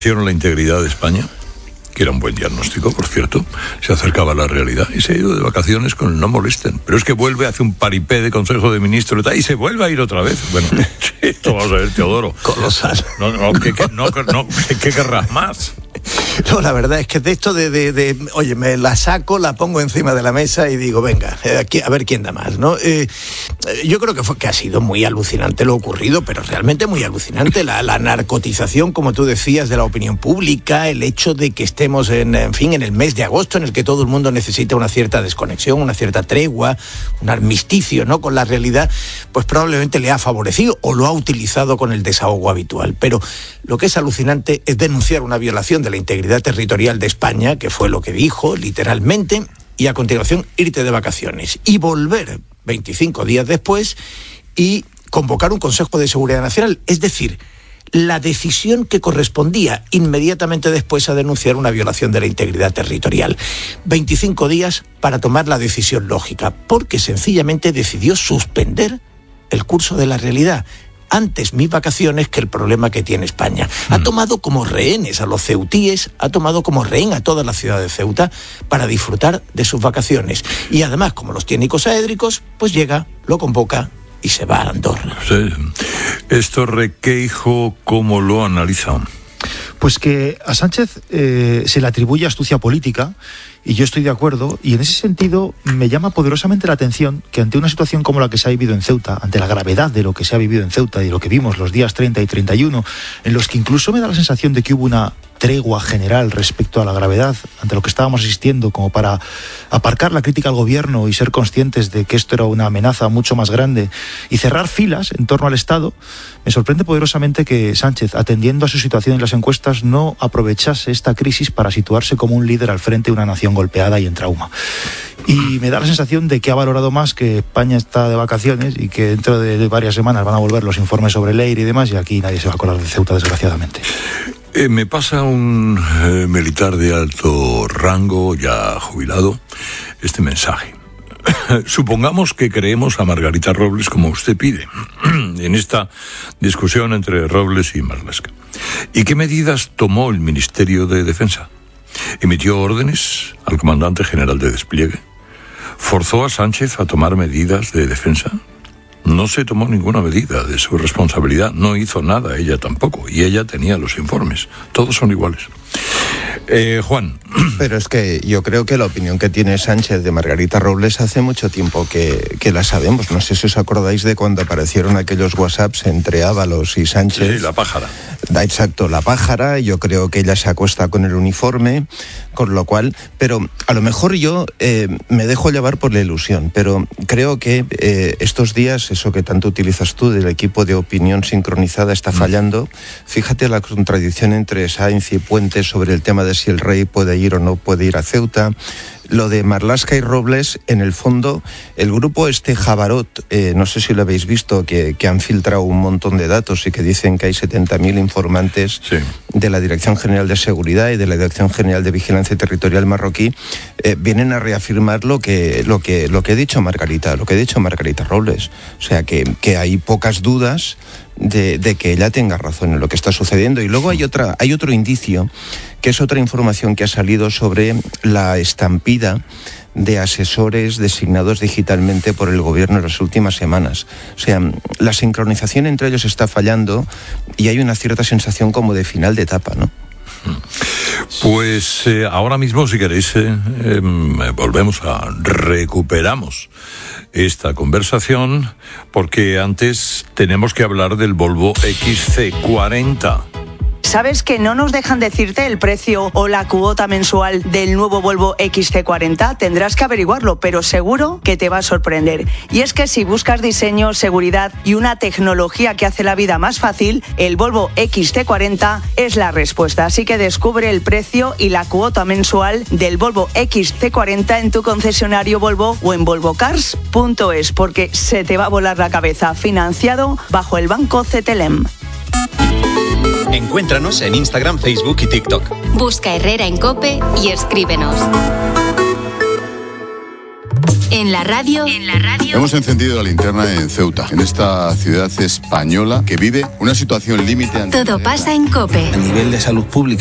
Hicieron la integridad de España, que era un buen diagnóstico, por cierto, se acercaba a la realidad y se ha ido de vacaciones con el no molesten. Pero es que vuelve, hace un paripé de Consejo de Ministros y se vuelve a ir otra vez. Bueno, sí, esto vamos a ver, Teodoro. Colosal. ¿Qué querrás más? No, la verdad es que de esto oye, me la saco, la pongo encima de la mesa y digo, venga, a ver quién da más, ¿no? Yo creo que ha sido muy alucinante lo ocurrido, pero realmente muy alucinante la narcotización, como tú decías, de la opinión pública, el hecho de que estemos en el mes de agosto, en el que todo el mundo necesita una cierta desconexión, una cierta tregua, un armisticio, ¿no?, con la realidad, pues probablemente le ha favorecido o lo ha utilizado con el desahogo habitual. Pero lo que es alucinante es denunciar una violación de la integridad territorial de España, que fue lo que dijo, literalmente, y a continuación irte de vacaciones y volver 25 días después y convocar un Consejo de Seguridad Nacional. Es decir, la decisión que correspondía inmediatamente después a denunciar una violación de la integridad territorial. 25 días para tomar la decisión lógica, porque sencillamente decidió suspender el curso de la realidad. Antes mis vacaciones que el problema que tiene España. Ha tomado como rehenes a los ceutíes, ha tomado como rehén a toda la ciudad de Ceuta para disfrutar de sus vacaciones. Y además, como los tiene icosaédricos, pues llega, lo convoca y se va a Andorra. Sí. Esto, Requeijo, ¿cómo lo analizan? Pues que a Sánchez se le atribuye astucia política, y yo estoy de acuerdo, y en ese sentido me llama poderosamente la atención que ante una situación como la que se ha vivido en Ceuta, ante la gravedad de lo que se ha vivido en Ceuta y lo que vimos los días 30 y 31, en los que incluso me da la sensación de que hubo una tregua general respecto a la gravedad ante lo que estábamos asistiendo, como para aparcar la crítica al gobierno y ser conscientes de que esto era una amenaza mucho más grande y cerrar filas en torno al Estado, me sorprende poderosamente que Sánchez, atendiendo a su situación en las encuestas, no aprovechase esta crisis para situarse como un líder al frente de una nación golpeada y en trauma. Y me da la sensación de que ha valorado más que España está de vacaciones y que dentro de varias semanas van a volver los informes sobre el EIR y demás, y aquí nadie se va a acordar de Ceuta, desgraciadamente. Me pasa un militar de alto rango, ya jubilado, este mensaje. Supongamos que creemos a Margarita Robles como usted pide, en esta discusión entre Robles y Marlaska. ¿Y qué medidas tomó el Ministerio de Defensa? ¿Emitió órdenes al comandante general de despliegue? ¿Forzó a Sánchez a tomar medidas de defensa? No se tomó ninguna medida de su responsabilidad, no hizo nada ella tampoco, y ella tenía los informes. Todos son iguales. Juan. Pero es que yo creo que la opinión que tiene Sánchez de Margarita Robles hace mucho tiempo que la sabemos. No sé si os acordáis de cuando aparecieron aquellos WhatsApps entre Ábalos y Sánchez. Sí, la pájara. Exacto, la pájara. Yo creo que ella se acuesta con el uniforme, con lo cual... Pero a lo mejor yo me dejo llevar por la ilusión, pero creo que estos días, eso que tanto utilizas tú del equipo de opinión sincronizada está fallando. Fíjate la contradicción entre Sáenz y Puente sobre el tema de si el rey puede ir o no puede ir a Ceuta. Lo de Marlaska y Robles, en el fondo, el grupo Jabarot, no sé si lo habéis visto, que han filtrado un montón de datos y que dicen que hay 70.000 informantes de la Dirección General de Seguridad y de la Dirección General de Vigilancia Territorial marroquí, vienen a reafirmar lo que ha dicho Margarita Robles. O sea, que hay pocas dudas de que ella tenga razón en lo que está sucediendo. Y luego hay otro indicio, que es otra información que ha salido sobre la estampida de asesores designados digitalmente por el gobierno en las últimas semanas. O sea, la sincronización entre ellos está fallando y hay una cierta sensación como de final de etapa, ¿no? Pues ahora mismo, si queréis, recuperamos esta conversación, porque antes tenemos que hablar del Volvo XC40. ¿Sabes que no nos dejan decirte el precio o la cuota mensual del nuevo Volvo XC40? Tendrás que averiguarlo, pero seguro que te va a sorprender. Y es que si buscas diseño, seguridad y una tecnología que hace la vida más fácil, el Volvo XC40 es la respuesta. Así que descubre el precio y la cuota mensual del Volvo XC40 en tu concesionario Volvo o en volvocars.es, porque se te va a volar la cabeza. Financiado bajo el Banco CTLM. Encuéntranos en Instagram, Facebook y TikTok. Busca Herrera en COPE y escríbenos. En la radio. Hemos encendido la linterna en Ceuta, en esta ciudad española que vive una situación límite. Todo pasa en COPE. A nivel de salud pública